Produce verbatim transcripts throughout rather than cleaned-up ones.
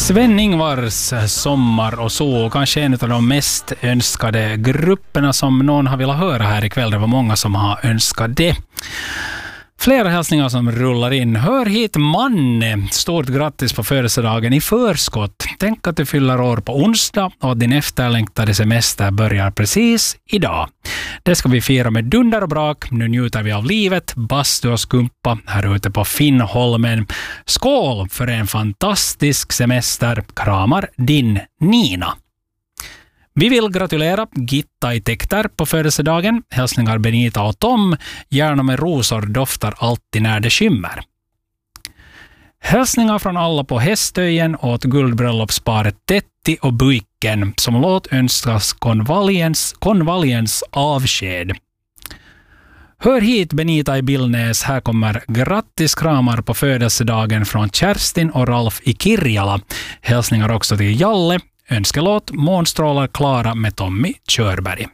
Sven-Ingvars Sommar och så, kanske en av de mest önskade grupperna som någon har velat höra här ikväll. Det var många som har önskat det. Flera hälsningar som rullar in. Hör hit Manne, stort grattis på födelsedagen i förskott. Tänk att du fyller år på onsdag och din efterlängtade semester börjar precis idag. Det ska vi fira med dunder och brak. Nu njuter vi av livet, bastu och skumpa här ute på Finnholmen. Skål för en fantastisk semester. Kramar din Nina. Vi vill gratulera Gitta i Tektar på födelsedagen. Hälsningar Benita och Tom. Gärna med rosor doftar alltid när det skymmer. Hälsningar från alla på Hästöjen åt guldbröllopsparet Tetti och Buiken som låt önskas konvaljens, konvaljens avsked. Hör hit Benita i Billnäs, här kommer grattis kramar på födelsedagen från Kerstin och Ralf i Kirjala. Hälsningar också till Jalle. Önskelåt Månstrålar Klara med Tommy Körberg.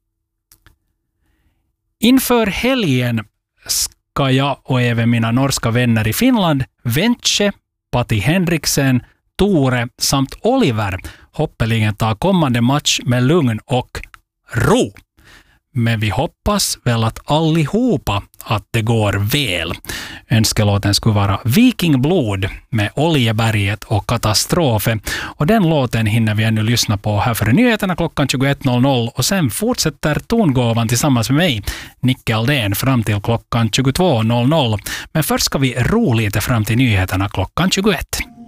Inför helgen ska jag och även mina norska vänner i Finland, Ventse, Patti Henriksen, Tore samt Oliver hoppeligen ta kommande match med lugn och ro. Men vi hoppas väl att allihopa att det går väl. Önskelåten skulle vara Vikingblod med Oljeberget och Katastrofe. Och den låten hinner vi ännu lyssna på här för nyheterna klockan tjugoett noll noll. Och sen fortsätter tongåvan tillsammans med mig, Nicke Aldén, fram till klockan tjugotvå noll noll. Men först ska vi ro lite fram till nyheterna klockan tjugoett.